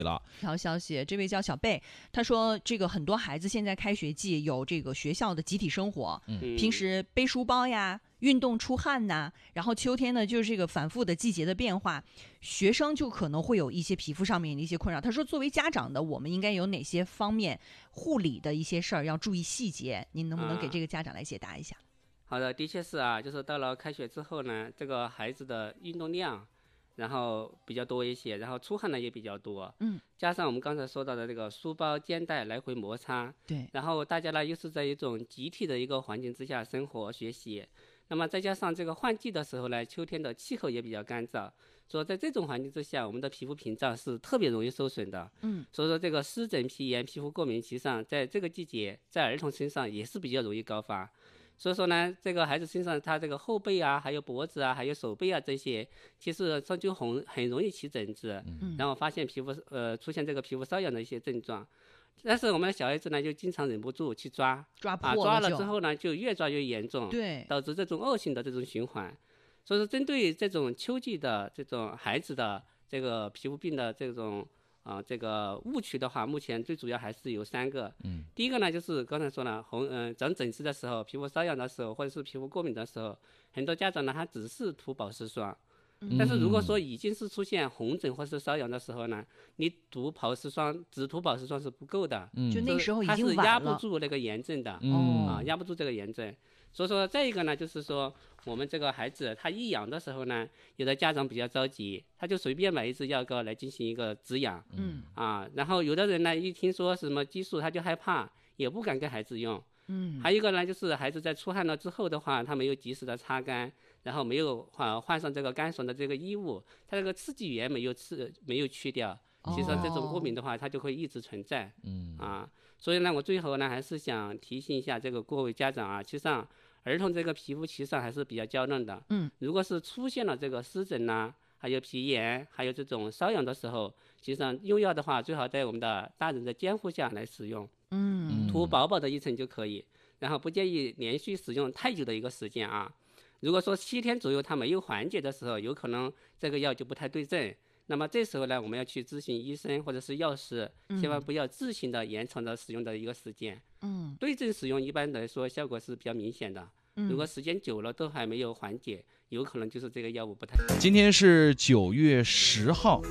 条消息，这位叫小贝，他说这个很多孩子现在开学季有这个学校的集体生活，平时背书包呀，运动出汗呐，然后秋天呢就是这个反复的季节的变化，学生就可能会有一些皮肤上面的一些困扰。他说作为家长的我们应该有哪些方面护理的一些事儿要注意细节，您能不能给这个家长来解答一下？ 好的，的确是啊，就是到了开学之后呢，这个孩子的运动量然后比较多一些，然后出汗呢也比较多，加上我们刚才说到的这个书包肩带来回摩擦， 对， 然后大家呢又是在一种集体的一个环境之下生活学习，那么再加上这个换季的时候呢，秋天的气候也比较干燥，所以在这种环境之下，我们的皮肤屏障是特别容易受损的，所以说这个湿疹、皮炎、皮肤过敏，其实上在这个季节在儿童身上也是比较容易高发。所以说呢，这个孩子身上他这个后背啊，还有脖子啊，还有手背啊这些，其实上就很容易起疹子，然后发现皮肤出现这个皮肤瘙痒的一些症状。但是我们的小孩子呢，就经常忍不住去抓破了， 抓了之后呢，就越抓越严重， 对， 导致这种恶性的这种循环。所以说，针对这种秋季的这种孩子的这个皮肤病的这种这个误区的话，目前最主要还是有3个。第一个呢，就是刚才说了，长疹子的时候，皮肤瘙痒的时候，或者是皮肤过敏的时候，很多家长呢，他只是涂保湿霜。但是如果说已经是出现红疹或是瘙痒的时候呢，你只涂保湿霜是不够的， 就那时候已经晚了， 它是压不住那个炎症的，压不住这个炎症。所以说再一个呢，就是说我们这个孩子他一痒的时候呢，有的家长比较着急，他就随便买一支药膏来进行一个止痒，然后有的人呢一听说什么激素他就害怕，也不敢给孩子用。还有一个呢，就是孩子在出汗了之后的话，他没有及时的擦干，然后没有换上这个干爽的这个衣物，他这个刺激源没有去掉，其实这种过敏的话，它就会一直存在。所以呢，我最后呢还是想提醒一下这个各位家长啊，其实上儿童这个皮肤其实上还是比较娇嫩的。如果是出现了这个湿疹呐，还有皮炎，还有这种瘙痒的时候，其实上用药的话，最好在我们的大人的监护下来使用。涂薄薄的一层就可以，然后不建议连续使用太久的一个时间啊。如果说7天左右它没有缓解的时候，有可能这个药就不太对症。那么这时候呢，我们要去咨询医生或者是药师，千万不要自行的延长的使用的一个时间。对症使用一般来说效果是比较明显的。如果时间久了都还没有缓解，有可能就是这个药物不太。 今天是9月10号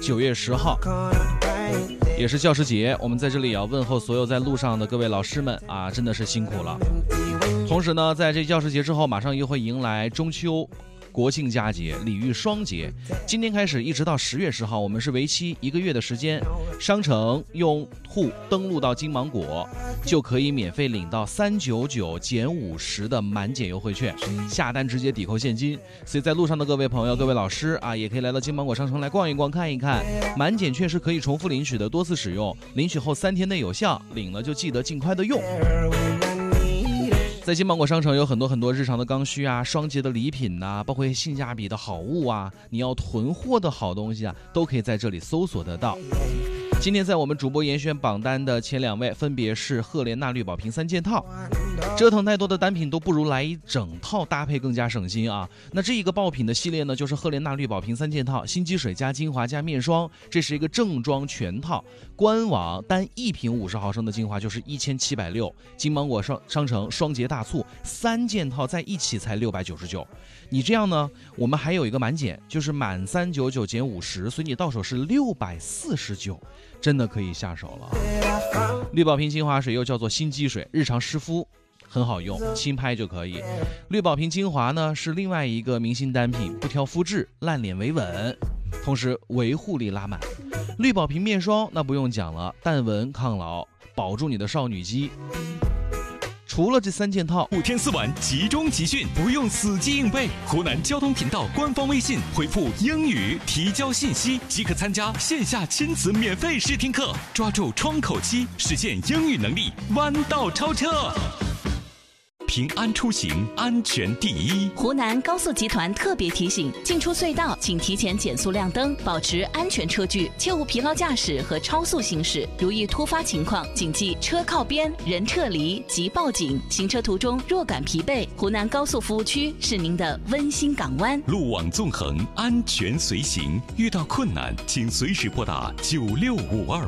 也是教师节，我们在这里要问候所有在路上的各位老师们啊，真的是辛苦了。同时呢，在这教师节之后，马上又会迎来中秋、国庆佳节、礼遇双节。今天开始一直到10月10号，我们是为期1个月的时间，商城用户登录到金芒果就可以免费领到399减50的满减优惠券，下单直接抵扣现金。所以在路上的各位朋友、各位老师啊，也可以来到金芒果商城来逛一逛、看一看。满减券是可以重复领取的，多次使用，领取后3天内有效，领了就记得尽快的用。在金芒果商城有很多日常的刚需啊，双节的礼品呐，包括性价比的好物啊，你要囤货的好东西啊，都可以在这里搜索得到。今天在我们主播严选榜单的前2位分别是赫莲娜绿宝瓶3件套，折腾太多的单品都不如来一整套搭配更加省心啊。那这一个爆品的系列呢，就是赫莲娜绿宝瓶3件套，新机水加精华加面霜，这是一个正装全套，官网单1瓶50毫升的精华就是1760，金芒果商城双节大促，3件套在一起才699。你这样呢，我们还有一个满减，就是满399减50，所以你到手是649，真的可以下手了。绿宝瓶精华水又叫做新机水，日常湿敷很好用，轻拍就可以。绿宝瓶精华呢是另外一个明星单品，不挑肤质，烂脸维稳，同时维护力拉满。绿宝瓶面霜那不用讲了，淡纹抗老，保住你的少女肌。除了这3件套 ，5天4晚集中集训，不用死记硬背。湖南交通频道官方微信回复英语提交信息，即可参加线下亲子免费试听课，抓住窗口期，实现英语能力弯道超车。 平安出行，安全第一。 湖南高速集团特别提醒：进出隧道请提前减速亮灯，保持安全车距，切勿疲劳驾驶和超速行驶。如遇突发情况，谨记车靠边、人撤离及报警。行车途中若感疲惫，湖南高速服务区是您的温馨港湾。 路网纵横，安全随行。遇到困难，请随时拨打9652。